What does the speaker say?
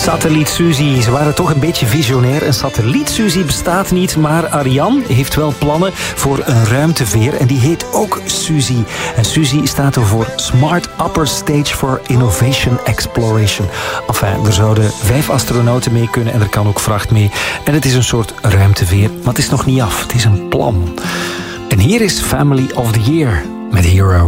Satelliet Suzy, ze waren toch een beetje visionair. Een satelliet Suzy bestaat niet, maar Ariane heeft wel plannen voor een ruimteveer. En die heet ook Suzy. En Suzy staat er voor Smart Upper Stage for Innovation Exploration. Enfin, er zouden 5 astronauten mee kunnen en er kan ook vracht mee. En het is een soort ruimteveer, maar het is nog niet af. Het is een plan. En hier is Family of the Year met Hero.